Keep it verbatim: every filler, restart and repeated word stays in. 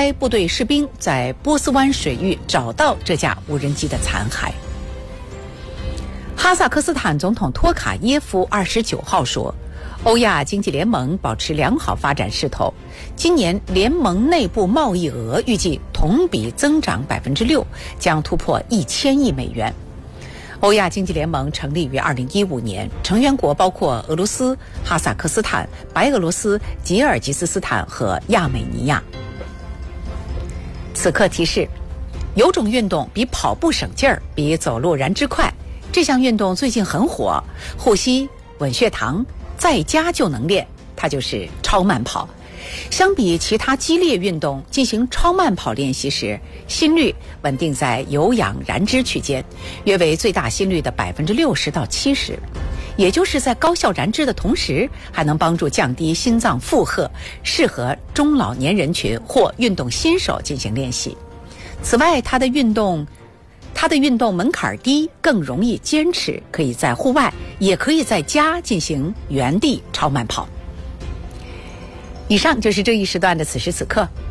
猜部队士兵在波斯湾水域找到这架无人机的残骸。哈萨克斯坦总统托卡耶夫二十九号说，欧亚经济联盟保持良好发展势头，今年联盟内部贸易额预计同比增长百分之六，将突破一千亿美元。欧亚经济联盟成立于二零一五年，成员国包括俄罗斯、哈萨克斯坦、白俄罗斯、吉尔吉斯斯坦和亚美尼亚。此刻提示，有种运动比跑步省劲儿，比走路燃脂快。这项运动最近很火，护膝、稳血糖，在家就能练，它就是超慢跑。相比其他激烈运动，进行超慢跑练习时，心率稳定在有氧燃脂区间，约为最大心率的百分之六十到七十，也就是在高效燃脂的同时，还能帮助降低心脏负荷，适合中老年人群或运动新手进行练习。此外，它的运动它的运动门槛低，更容易坚持，可以在户外，也可以在家进行原地超慢跑。以上就是这一时段的此时此刻，